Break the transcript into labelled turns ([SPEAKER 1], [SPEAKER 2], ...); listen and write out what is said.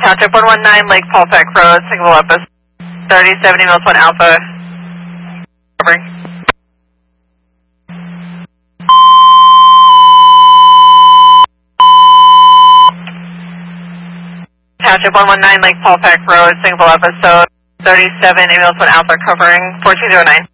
[SPEAKER 1] Township 119, Lake Paulpeck Road, Single Opus, 3070 miles 1 Alpha. Covering. Township 119, Lake Paulpeck Road, Single Opus, so 37 miles 1 Alpha, covering 4209.